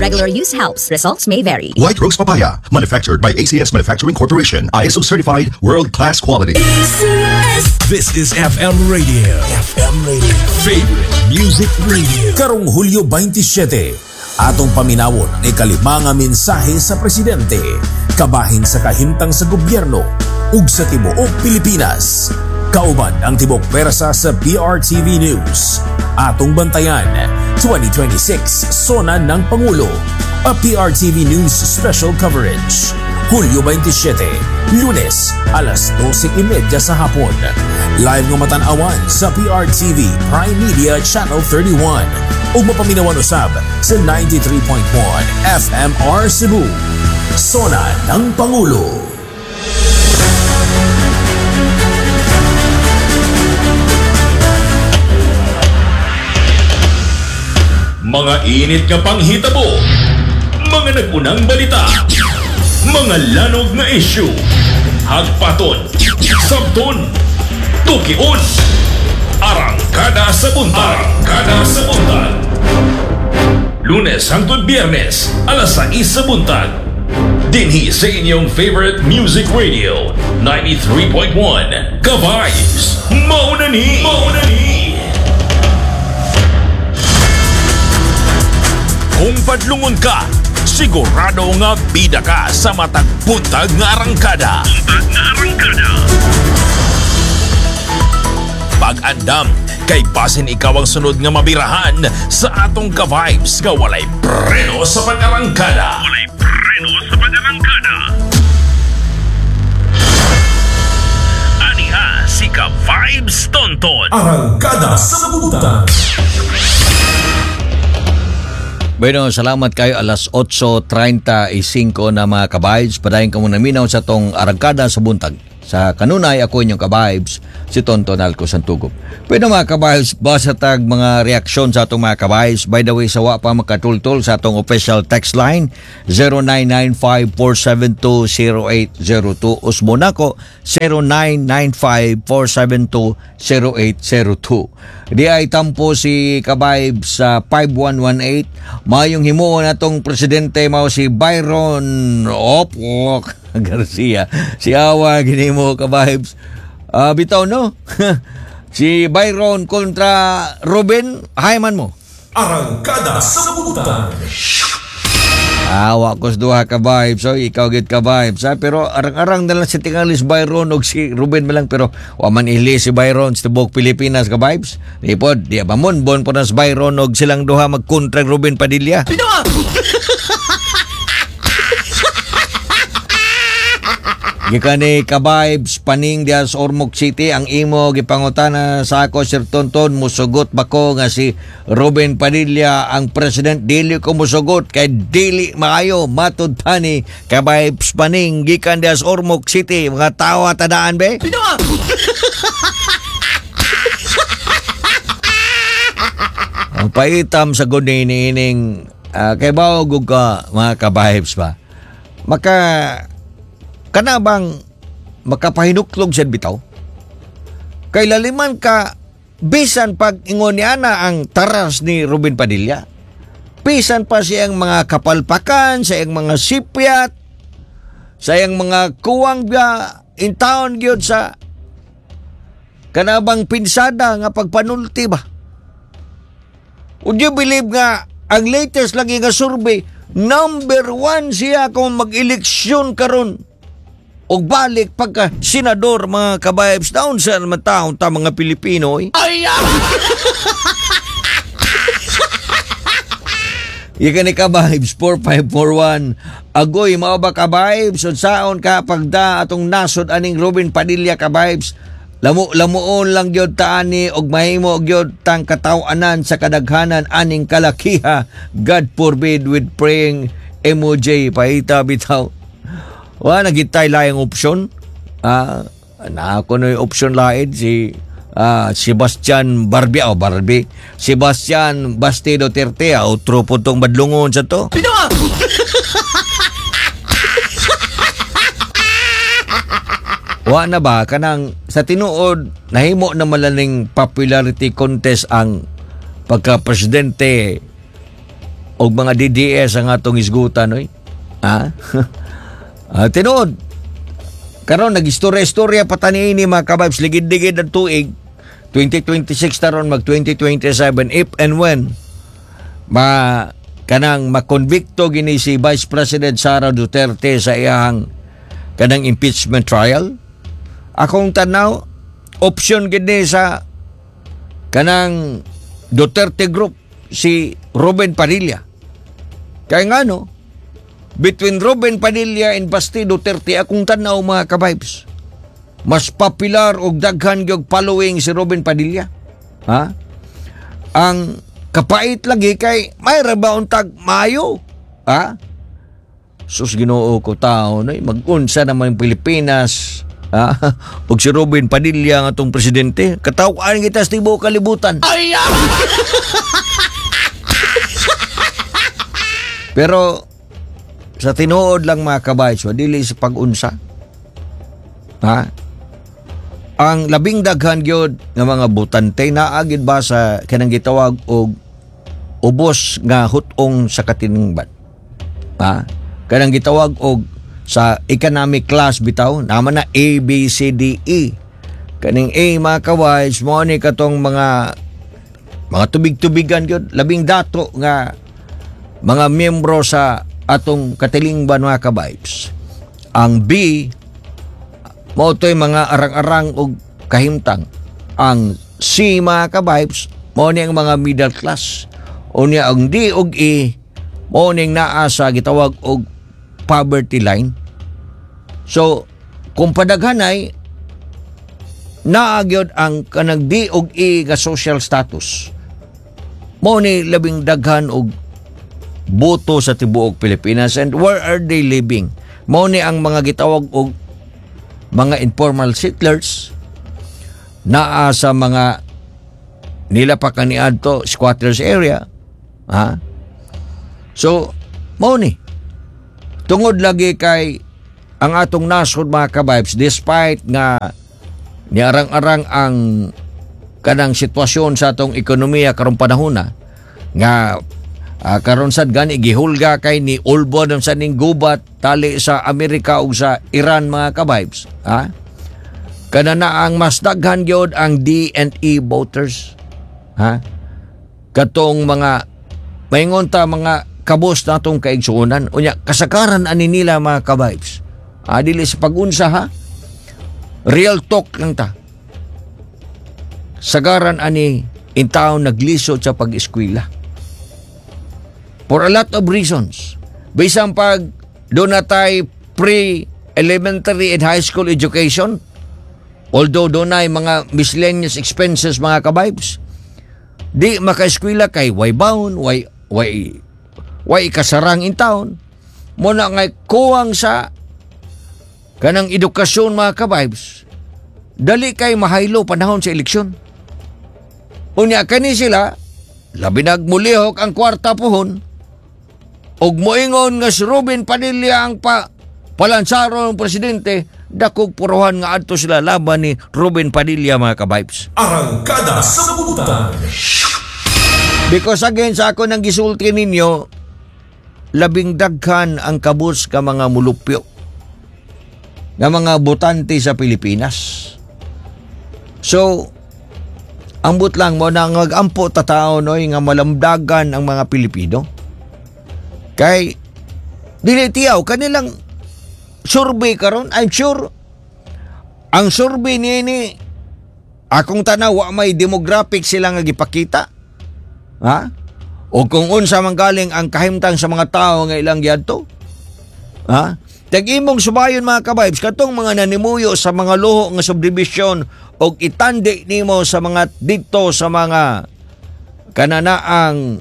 regular use helps. Results may vary. White Rose Papaya, manufactured by ACS Manufacturing Corporation. ISO certified, world-class quality. This is FM Radio. FM Radio. Favorite Music Radio. Karong Hulyo 27, atong paminawon ang ikalima nga mensahe sa presidente, kabahin sa kahimtang sa gobyerno ug sa tibuok Pilipinas. Kauban ang tibok pwersa sa PRTV News. Atong bantayan, 2026 Sona ng Pangulo, a PRTV News special coverage. Hulyo 27, Lunes, alas 12:30 sa hapon. Live nga matanawan sa PRTV Prime Media Channel 31 ug mapaminawan usab sa 93.1 FMR Cebu. Sona ng Pangulo. Mga init nga panghitabo, mga nagpunang balita, mga lanog na issue, hagpaton, sabton, tukion, arangkada sa buntag. Lunes hangtod Biyernes, alas 6 sa buntag. Dinhi sa inyong favorite music radio, 93.1 Ka-Vibes. Mauna ni! Kung padlungon ka, sigurado nga bida ka sa matag buntag nga arangkada. Pag-andam, kay basin ikaw ang sunod nga mabirahan sa atong Ka-Vibes nga walay preno sa pag-arangkada. Aniha si Ka-Vibes Tonton. Arangkada sa buntag. Bueno, salamat kayo. Alas 8:35 na mga Ka-Vibes. Padayon ka muna minaw sa tong arangkada sa buntag. Sa kanunay, ako inyong Ka-Vibes, si Tonton Alco Santugop. Pwede mga Ka-Vibes, basa tag mga reaksyon sa atong mga Ka-Vibes. By the way, sawa pa makatultol sa atong official text line 0995-472-0802. Usmon ako 0995-472-0802. Di ay tampo si Ka-Vibes sa 5118. Mayong himuon atong presidente mao si Byron Opok Garcia. Si Awa gini mo Ka-Vibes. Bitaw no? Si Byron kontra Ruben Hayman mo. Arangkada sa buntag. Awa ko sa duha Ka-Vibes. So, ikaw gid Ka-Vibes. Pero arang-arang na lang si tingalis Byron o si Ruben malang. Pero waman ili si Byron sa tibok Pilipinas Ka-Vibes. Di po, di ba mon bon po na si Byron o silang duha magkontra Ruben Padilla. Gikan ni Ka-Vibes paning diya sa Ormoc City ang imo gipangutana sa ako Sir Tonton, musugot ba ko nga si Ruben Padilla ang president? Dili ko musugot kay dili maayo matud tani. Ka-Vibes paning gikan diya sa Ormoc City, mga tawa tadaan be. Ang paitam sa good ining kay bawog ka mga Ka-Vibes ba. Kana bang makapahinuklog siya bitaw? Kay laliman ka, bisan pag ingon ni Ana ang taras ni Ruben Padilla. Bisan pa siyang mga kapalpakan, siyang mga sipyat, siyang mga kuwang biya, in town gyud sa kana bang pinsada nga pagpanulti ba? Would you believe nga ang latest lagi nga survey, number 1 siya kung mag-eleksyon karon. O balik pagka senador mga Ka-Vibes daon sa naman taon ta mga Pilipino ay Ika ni Ka-Vibes 4541 agoy mao ba Ka-Vibes unsaon ka pagda atong nasod aning Ruben Padilla Ka-Vibes lamuon lang gyud ta ani og mahimo gyud tang kataw-anan sa kadaghanan aning kalakiha, God forbid, with praying emoji paita bitaw. Nagitay laing opsyon. Na ako na yung opsyon lain si Sebastian Barbie. Sebastian Bastido Duterte. Outro po itong madlungon sa to. Wa na ba kanang sa tinuod nahimo na malaning popularity contest ang pagka-presidente og mga DDS ang atong isgutan oy. Ha? Tinuod. Karon nag-istorya-istorya pa tani ini mga kababs, ligid-ligid ang tuig 2026 taron mag 2027 if and when kanang makonbikto gini si Vice President Sara Duterte sa iyang kanang impeachment trial. Akong tanaw, option gini sa kanang Duterte Group si Ruben Padilla. Kaya nga no, between Ruben Padilla and Basti Duterte, akong tanaw mga kabibes, mas popular og daghan gyud following si Ruben Padilla. Ha? Ang kapait lagi kay may rabaon tag mayo. Ha? Sus Ginoo ko tao no, mag-unsa naman ang Pilipinas. Ha? Og si Ruben Padilla nga atong presidente, katawaan kita sa tibuok kalibutan. Ay! Pero sa tinuod lang mga kabays, dili sa pag-unsa. Ha? Ang labing daghan gyud nga mga butante naagid ba sa kanang gitawag og ubos nga hutong sa katiningban. Ha? Kanang gitawag og sa economic class bitaw, naman na A, B, C, D, E. Kaning A mga kaways, mo ni katong mga tubig-tubigan gyud, labing dato nga mga miyembro sa atong katilingban mga kabibes. Ang B, mo to'y mga arang-arang og kahimtang. Ang C mga kabibes, mo ni ang mga middle class. O niya ang D og E, mo ni naa sa gitawag og poverty line. So, kung padaghanay, naagyod ang kanang D og E nga social status. Mo ni labing daghan og boto sa tibuok Pilipinas. And where are they living? Mo ni ang mga gitawag og mga informal settlers naa sa mga nila pa kaniadto squatters area. Ha? So, mo ni tungod lagi kay ang atong nasod mga kabibes, despite nga niarang-arang ang kanang sitwasyon sa atong ekonomiya karong panahon na nga karon sad gani gihulga kay ni Ulbon sa ning gubat tali sa Amerika ug sa Iran mga kabibes. Ha? Kana na ang mas daghan gyud ang D&E voters. Ha? Katong mga maingon ta mga kabos natong kaigsuonan unya kasagaran ani nila mga kabibes. Dili sa pag-unsa ha. Real talk lang ta. Sagaran ani in taon naglisod sa pag-eskwela. For a lot of reasons. Bisan pag doon na tayo pre-elementary and high school education, although doon na mga miscellaneous expenses mga kabibes, di maka-eskwela kay way bound, way kasarang in town. Muna ngay kuwang sa kanang edukasyon mga kabibes, dali kay mahaylo panahon sa eleksyon. Unya kani sila, labi nagmulihok ang kwarta pohon, og moingon nga si Ruben Padilla ang palansaro ng presidente, dakog puruhan nga adto sila laban ni Ruben Padilla mga kabibes. Arangkada sa Butan. Because again, sa ako nang gisulti ninyo, labing daghan ang kabus ka mga mulupyo nga mga botante sa Pilipinas. So, ambot lang mo na ngagampo tatao noy nga malamdagan ang mga Pilipino. Kay dili tiyaw kanilang survey karon, I'm sure ang survey niini akong tanaw wa may demographic sila nga gipakita. Ha? O kung unsa man galing ang kahimtang sa mga tao nga ilang giadto. Ha? Tag-imong subayon mga kabibes, katong mga nanimuyo sa mga luho nga subdivision o itandi nimo sa mga dito sa mga kananaang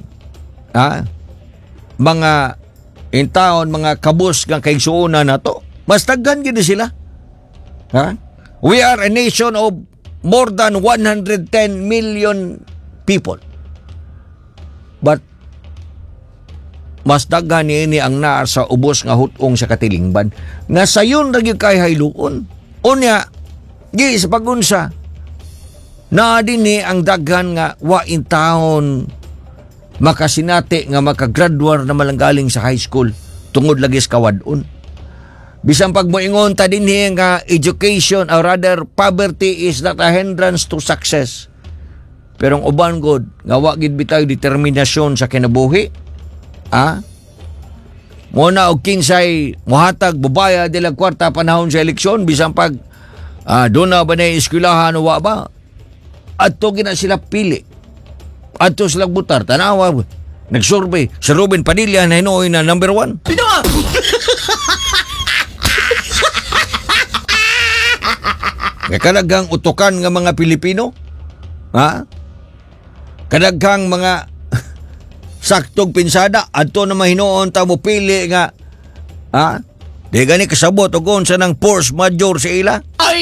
mga intaon, mga kabus nga kaigsuonan na to. Mas daghan gid sila. Ha? We are a nation of more than 110 million people. But mas daghan niini ang naa sa ubos nga hutong sa katilingban nga sayon ra gyud kay hayluon. Unya gi sa pagunsa naa dinhi ang daghan nga wa in taon makasinati nga makagraduar na malanggaling sa high school tungod lagi sa kawadon. Bisan pag moingon ta dinhi nga education or rather poverty is not a hindrance to success. Pero ang uban god nga wa gid bitaw determinasyon sa kinabuhi. Muna og kinsay mohatag bubaya dila kwarta panahon sa eleksyon bisan pag doon na ba na eskwelahan o wa ba? Adto gina sila pili. Adto sila butar. Tanawa, nagsurvey. Si Ruben Padilla na hinuoy na number 1. Kadaghang utukan nga mga Pilipino. Kadaghang mga saktog pinsada. Adto na mahinuon ta mo pili nga. Di gani kasabot o kung sa ng force major sa ila.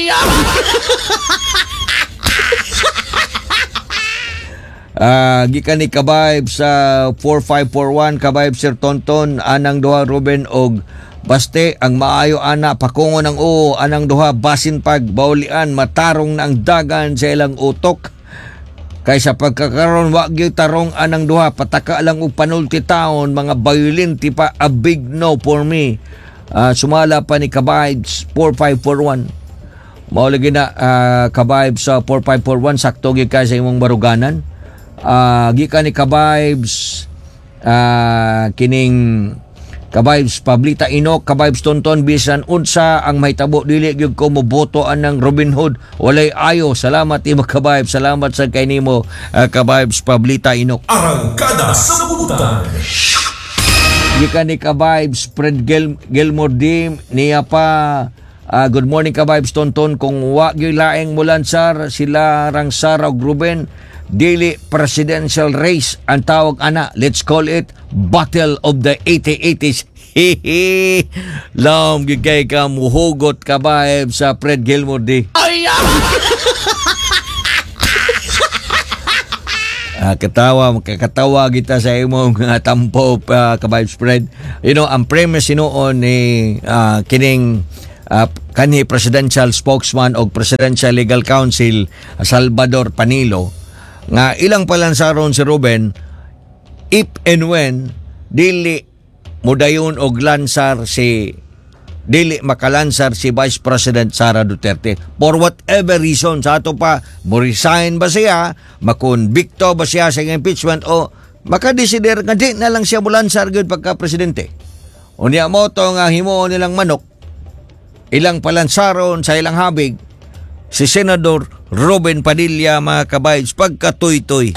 Gikan ni kabayb sa 4541 kabayb Sir Tonton anang duha Ruben og Baste ang maayo ana pakungon ang anang duha basin pag baulian matarong na ang dagan sa ilang utok kaysa pagkakaroon wa gyud tarong anang duha pataka lang og panulti taon mga violin ti pa a big no for me. Sumala pa ni Kabibes 4541 mao lagi na Kabibes sa 4541 sakto gyud ka sa imong baruganan. Gikan ni Kabibes kining Kabibes Pablita Inok Kabibes Tonton bisan unsa ang mahitabo dili gyud ko moboto anang Robin Hood walay ayo. Salamat imo Kabibes, salamat sa kay nimo Kabibes Pablita Inok. Arangkada sa Bubutan. Gikan ni Kabibes Fred Gilmore Dim niya pa good morning Kabibes Tonton kung wa gyud laeng mulansar sila rang Sara ug Ruben dili presidential race ang tawag ana. Let's call it Battle of the 8080s. Lam gigay ka muhugot Kabibes sa Fred Gilmore di. Kakatawa kita sa imong tampo Kabibes Fred. You know, ang premise noon ni kining kanhi presidential spokesman o presidential legal counsel Salvador Panilo nga ilang palansaron si Ruben if and when dili mudayon og lansar dili makalansar si Vice President Sara Duterte for whatever reason. Sa ato pa mo resign ba siya, makonbikto ba siya sa impeachment o makadesider nga di na lang siya mulansar gyud pagka presidente. Unya mo to nga himuon nilang manok ilang palansaron sa ilang habig si Senador Ruben Padilla mga Kabibes pagkatoy-toy.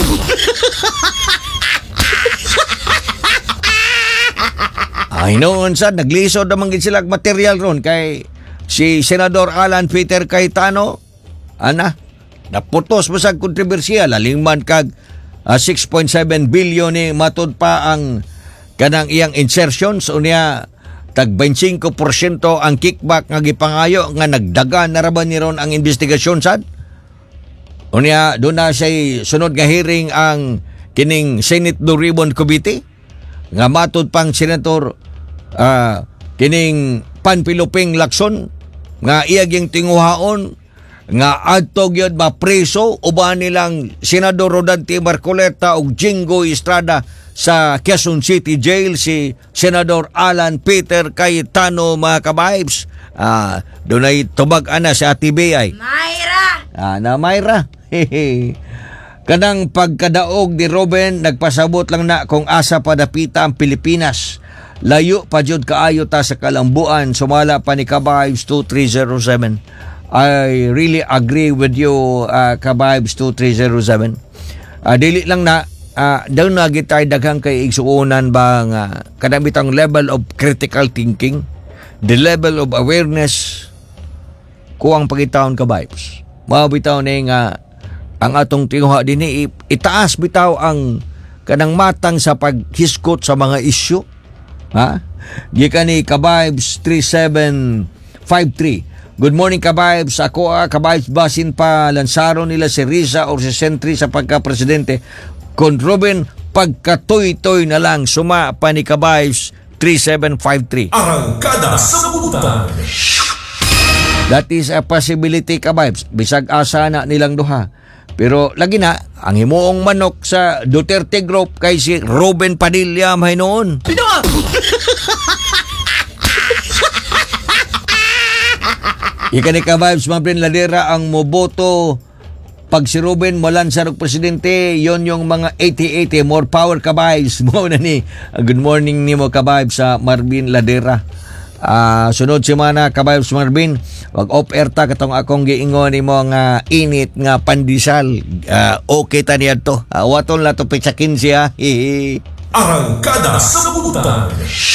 Ay noon sa naglisod naman gid sila material ron kay si Senador Alan Peter Cayetano naputos mo sa kontrobersiya laling man kag 6.7 billion ni matud pa ang kanang iyang insertions unya tag 25% ang kickback nga gipangayo nga nagdagan na raban ni ron ang investigasyon sad. Unya do na say sunod nga hearing ang kining Senate Blue Ribbon Committee nga matud pang Senator kining Panpiluping Lacson nga iyaging tinguhaon nga adto gyud mapreso uban nilang Senador Rodante Marcoleta ug Jingo Estrada sa Quezon City Jail si Senador Alan Peter Cayetano mga Kabibes. Dunay tubag ana sa ATBI. Mayra. Na Mayra. Kanang pagkadaog ni Ruben nagpasabot lang na kung asa padapita ang Pilipinas. Layo pa jud kaayo ta sa kalambuan. Sumala pa ni Kabibes 2307. I really agree with you Kabibes 2307. Dili lang na daw na gitay daghang kay igsuonan ba nga kadabitang level of critical thinking, the level of awareness kuang pagitaon Kabibes. Mao bitaw ni nga ang atong tinguha dinhi itaas bitaw ang kanang matang sa paghiskot sa mga isyu. Gikan ni Kabibes 3753. Good morning Kabibes. Ako Kabibes basin pa lansaron nila si Riza o si Sentry sa pagka-presidente. Kon Ruben pagkatoy-toy na lang suma pa ni Kabibes 3753. Arangkada sa Bubutan. That is a possibility Kabibes. Bisag asa na nilang duha. Pero lagi na, ang himuong manok sa Duterte Group kay si Ruben Padilla may noon. Ika ni ka-vibes, Mabrin Ladera, ang moboto pag si Ruben Molansa ng presidente, yon yung mga 80-80, more power ka-vibes. Mo na ni, good morning ni mo ka-vibes sa Marvin Ladera. Sunod semana ka-vibes Marvin, wag off-air ta katong akong giingon ni mo nga init nga pandesal. Okay ta niya to. Waton la to pitsakin siya. Arangkada sa Butan.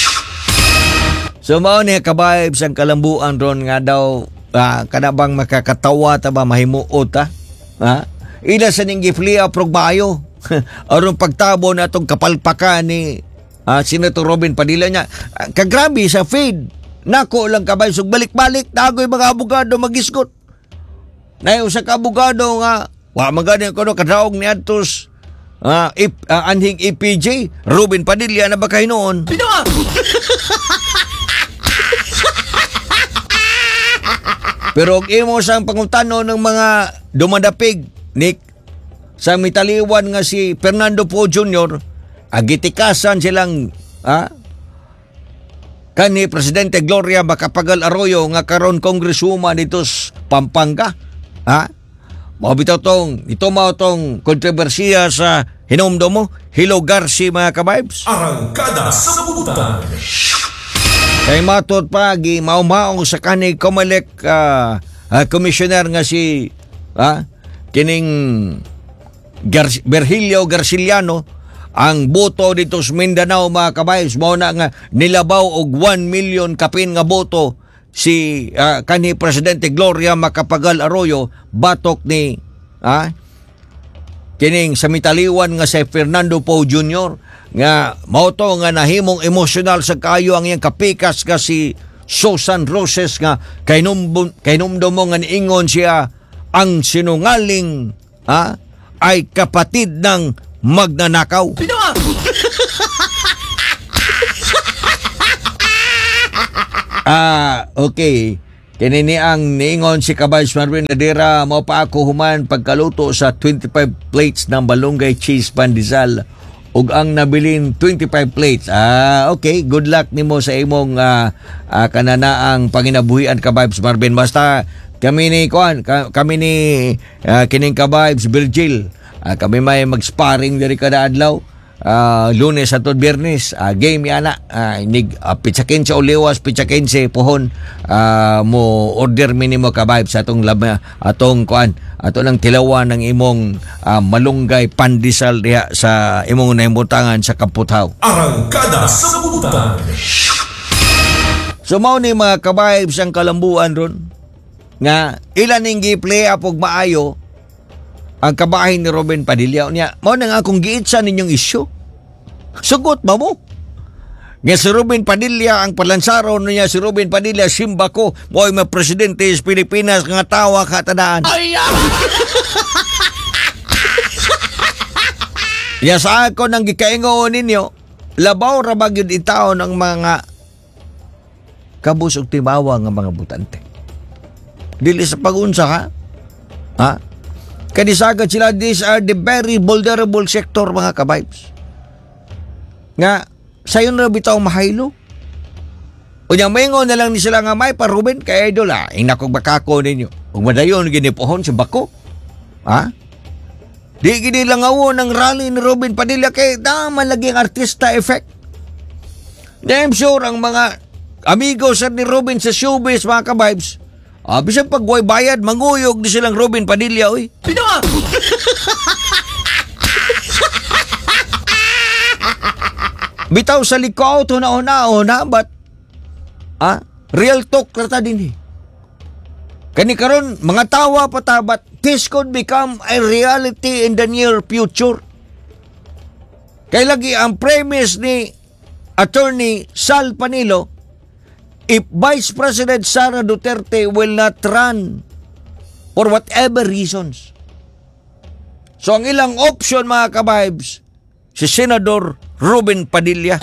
So mao ni ka-vibes ang kalambuan ron nga daw kada bang makakatawa ta ba mahimuot ta? Ila sa ning giflia progbayo. Aron pagtabo na itong kapalpakan ni Senator Robin Padilla niya. Kagrabe sa feed. Nako lang kabay. So balik-balik. Nagoy mga abogado magisgot. Na sa abogado nga. Magaling ko no kadraog ni Atos. Anhing EPJ. Robin Padilla na ba kayo noon? Pero imo sang pangutano ng mga dumadapig, Nick, sa mitaliwan nga si Fernando Poe Jr., agitikasan silang kani Presidente Gloria Macapagal Arroyo nga karon kongresuma dito sa Pampanga. Mabitaw tong, ito mao tong kontrobersiya sa hinumdo mo, Hilo Garci mga kabibes. Arangkada sa Butan. Kay matot pa, maumaong sa kanig Comelec commissioner nga si kining Virgilio Garciliano, ang boto dito sa Mindanao mga kabayos, mao na nga nilabaw og 1 million kapin nga boto si kanhi Presidente Gloria Macapagal Arroyo batok ni kining sa mitaliwan nga si Fernando Poe Jr. nga mao to nga nahimong emosyonal sa kayo ang iyang kapikas ka si Susan Roses nga kainumdo mo nga niingon siya ang sinungaling ay kapatid ng magnanakaw. Okay. Kinini ang niingon si Kabayos Marvin Ladera, mao pa ako human pagkaluto sa 25 plates ng balunggay cheese pandesal ug ang nabilin 25 plates. Okay, good luck nimo sa imong kananaang panginabuhian Kabayos Marvin. Basta kami ni kining Kabayos Virgil. Kami may mag-sparring diri kada adlaw. Lunes at Biyernes, game yana, pitsa 15 uliwas, pitsa 15 pohon, mo order minimo ka-vibe sa atong ato ng tilawan ng imong malunggay pandesal diha sa imong nahimutangan sa Kaputhaw. Arangkada sa Butan. So mao ni mga ka-vibes ang kalambuan ron nga ilan ning gi-play up og maayo ang kabahin ni Ruben Padilla niya. Mao nang akong giitsa ninyong isyu. Sugot ba mo? Nga si Ruben Padilla, ang palansaro niya si Ruben Padilla, simba ko, mo'y mga presidente sa Pilipinas, nga tawa katadaan. Ya sa ako nang gikaingon ninyo, labaw ra ba gyud itaw ng mga kabus ug tibawa nga mga butante. Dili sa pagunsa ha? Kadisagad sila, these are the very vulnerable sector mga kabibes. Nga, sayon na bitaw mahaylo. O niyang maingon na lang ni sila nga may pa Ruben, kaya idol inakog bakako ninyo. Kung madayon, ginipohon sa bako. Di gini lang ng rally ni Ruben Padilla kay daman lagi ang artista effect. I'm sure ang mga amigos ni Ruben sa showbiz mga kabibes, bisang pagway bayad, manguyog di silang Ruben Padilla, oy. Bitaw sa likaw, una, but, real talk rata din eh. Kani karon mga tawa pa ta, but this could become a reality in the near future. Kaya lagi ang premise ni Attorney Sal Panilo, if Vice President Sara Duterte will not run for whatever reasons. So ang ilang option mga kabibes, si Senador Ruben Padilla.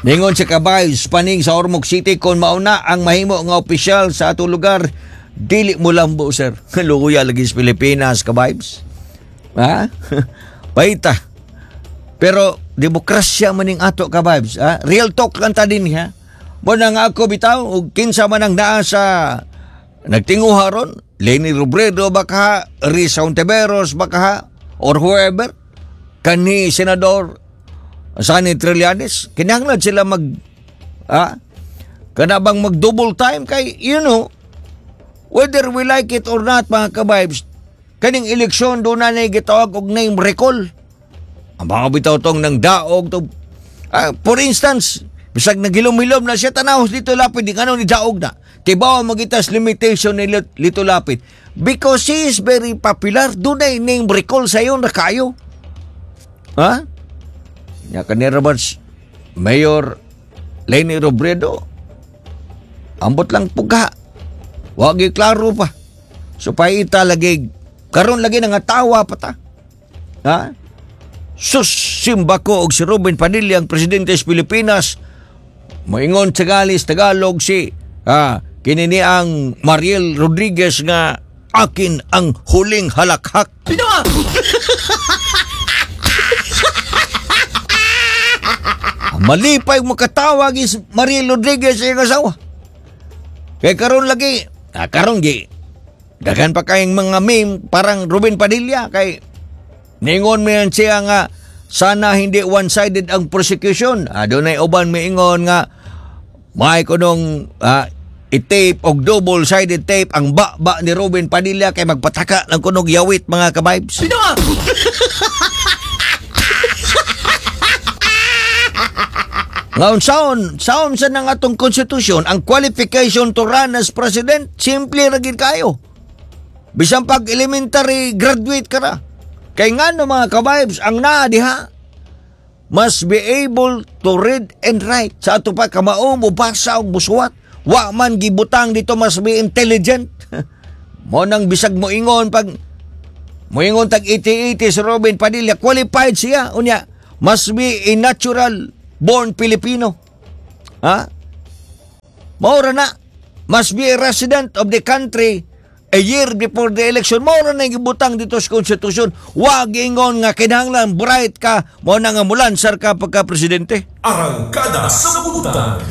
Ningon sa kabayos paning sa Ormoc City kung mauna ang mahimo nga opisyal sa ato lugar, dili mo lambo, sir. Lukuya lagi sa Pilipinas, kabayos. Ha? Paita. Pero demokrasya maning ato, kabayos. Ha? Real talk lang ta din, ha? Muna nga ako bitaw, ug kinsa man ang naa sa nagtinguha ron, Leni Robredo baka, Risa Ontiveros baka, or whoever, kani Senador Sani Trillanes, kinahanglan sila kanabang mag-double time kay, whether we like it or not, mga kabibes, kaning eleksyon doon na gitawag og name recall. Ang mga bitaw tong nang daog to. For instance, bisag nagilom-hilom na siya, tanahos dito lapid, di ni daog na. Tibaw magitas limitation ni Lito Lapid. Because he is very popular, doon na name recall sa iyo na kayo. Ha? Ya kanira ba Mayor Leni Robredo, ambot lang puga. Wag klaro pa. Supaya ita lagi, karon lagi nga tawa pa ta. Ha? Sus, simba ko og si Ruben Padilla ang presidente sa Pilipinas. Moingon sa galis Tagalog si kinini ang Mariel Rodriguez nga akin ang huling halakhak. Malipay mo katawag is Mariel Rodriguez sa iyong asawa. Kaya karon lagi, karon gi, dagan pa kayong mga meme parang Ruben Padilla kay ningon mo yan siya nga sana hindi one-sided ang prosecution. Doon ay uban may ingon nga may kunong i-tape o double-sided tape ang ba ni Ruben Padilla kay magpataka ng kunog yawit, mga kabibes. Ngayon, saon sa nang atong konstitusyon, ang qualification to run as president, simple ragin kayo. Bisan pag elementary graduate ka na. Kay nga no, mga kabibes, ang naa diha, must be able to read and write. Sa ato pa, kamao mo basa o busuwat. Wa man gibutang dito, must be intelligent. Mo nang bisag mo ingon, pag mo ingon tag 80-80 si Ruben Padilla, qualified siya. Unya, must be a natural born Filipino. Ha? Maura na. Must be a resident of the country a year before the election. Maura na gibutang dito sa konstitusyon. Wag ingon nga kinahanglan bright ka, mo na nga mulansar ka pagka-presidente. Arangkada sa Butan.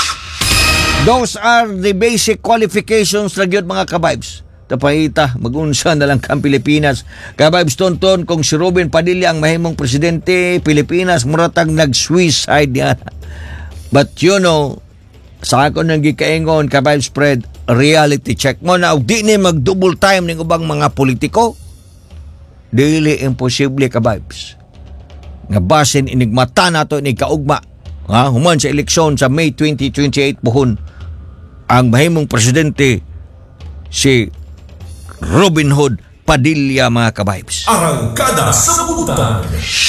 Those are the basic qualifications na gyud, mga kabibes. Tapahita, mag-unsa na lang kang Pilipinas. Kabibes, tonton kung si Ruben Padilla ang mahimong presidente Pilipinas, muratag nag-suicide yan. But sa ako nang gikaingon, kabibes, spread reality check mo na, di ni mag-double time ng ubang mga politiko. Dili imposible, kabibes. Nga basin inigmata na to, inigkaugma. Human sa eleksyon sa May 2028 buhon, ang mahimong presidente si Robin Hood Padilla, mga kabibes. Arangkada sa Butan.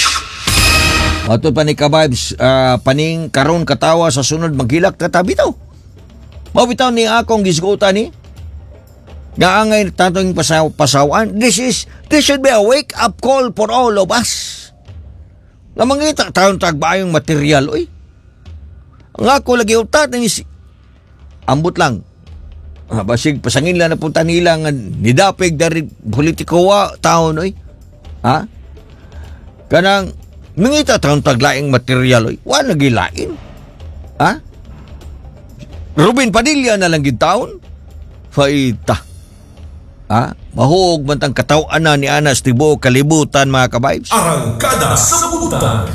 Matod pa ni kabibes, paning karon katawa sa sunod maghilak tatabi to. Mabitaw ni akong gisgutan ni. Gaangay tatong pasawan. This should be a wake up call for all of us. Namangita taon tagbayong material, oy. Ang ako lagi utat ni ambot lang. Basig pasangin lang na punta nila nga nidapig dari politiko taon, oy. Ha? Kanang mingita taon taglaing material, oy. Wa nagilain. Ha? Ruben Padilla na lang gid taon. Faita. Ha? Mahug man tang kataw-ana ni Anas Tibo kalibutan, mga kabibes. Arangkada sa Butan.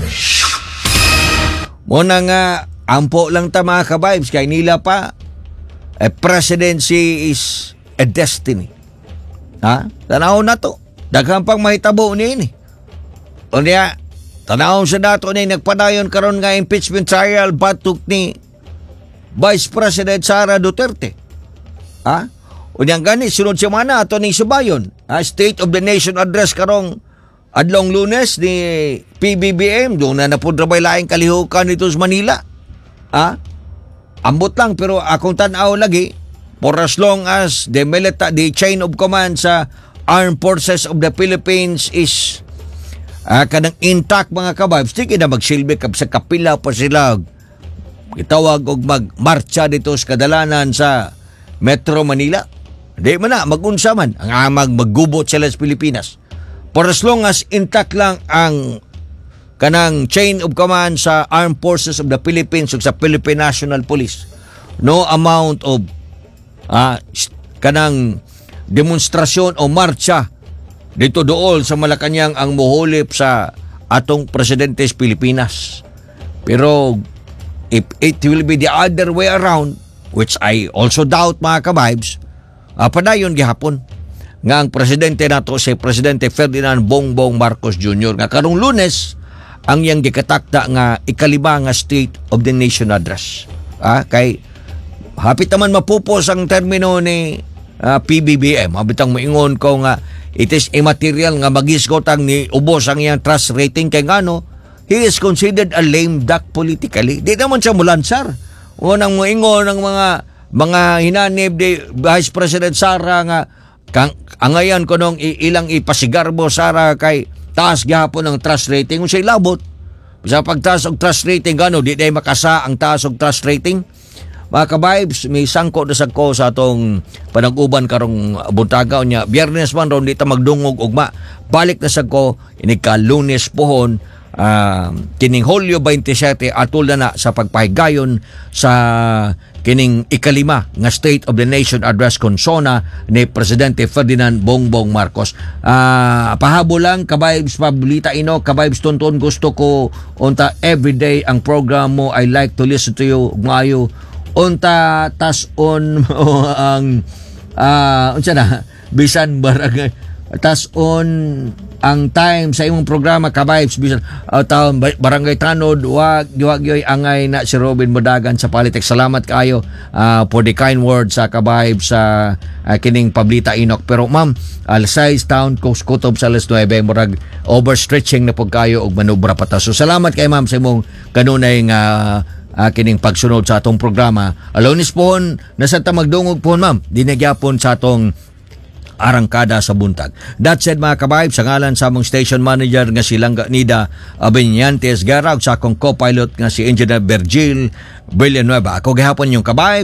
Muna nga ampo lang ta, mga kabibes, kay nila pa a presidency is a destiny. Ha? Tanaw na to. Daghang pang mahitabo ni ini. Unya, tanaw sa dato ni nagpadayon karon nga impeachment trial batok ni Vice President Sara Duterte. Ha? Unyang gani sunod semana ato ning subayon. State of the Nation address karong adlong Lunes ni PBBM, doon na napudrabay laing kalihukan dito sa Manila. Ha? Ambot lang, pero akong tanaw lagi, for as long as the chain of command sa Armed Forces of the Philippines is kanang intact, mga kabibes, di na magsilbi sa kapila pa sila gitawag og magmarcha dito sa kadalanan sa Metro Manila. Di man na magunsa man ang amag maggubot sila sa Pilipinas. For as long as intact lang ang kanang chain of command sa Armed Forces of the Philippines ug sa Philippine National Police, no amount of kanang demonstrasyon o marcha dito dool sa Malacañang ang muhulip sa atong presidente sa Pilipinas. Pero if it will be the other way around, which I also doubt mga kabibes, padayon gihapon nga ang presidente nato si Presidente Ferdinand Bongbong Marcos Jr. nga karong Lunes ang yang gikatakda nga ikalima nga State of the Nation Address. Kay hapit naman mapupos ang termino ni PBBM. Habitang moingon ko nga it is immaterial nga magisgot ang ni ubos ang iyang trust rating kay ngano he is considered a lame duck politically. Di naman siya mulansar. Unang moingon ng mga hinanib di Vice President Sara nga angayan ko nung ilang ipasigarbo Sara kay taas gihapon ang trust rating. Kung siya'y labot sa pagtaas og trust rating gano di day makasa ang taas og trust rating. Mga ka-vibes, may sangko na sa ko sa atong panag-uban karong buntaga niya. Biyernes man ron, di ta magdungog ugma. Balik na sa ko, inika-Lunes pohon, kining Hulyo 27, atul na sa pagpahigayon sa kining ikalima nga State of the Nation Address konsona ni Presidente Ferdinand Bongbong Marcos. Pahabo lang, ka-vibes, pablita ino, ka-vibes tunton, gusto ko, unta everyday ang program mo, I like to listen to you, ngayo, unta tas-on ang unsa na bisan barangay tas-on ang time sa imong programa ka-vibes bisan taon barangay tanod wag yoy angay na si Robin Modagan sa Politik. Salamat kaayo for the kind words sa ka-vibes sa kining pablita inok. Pero ma'am, alas 6 town kutob sa alas 9 murag overstretching na pud kayo og manubra pa ta. So salamat kay ma'am sa imong kanunay nga kining pagsunod sa atong programa. Alonis pohon, nasa ta magdungog pohon ma'am, dinagyapon sa atong arangkada sa buntag. That said mga kabayb, sa ngalan sa among station manager nga si Langga Nida Abinyantes Garag, sa akong co-pilot nga si Engineer Virgil Villanueva. Ako gihapon yung kabayb.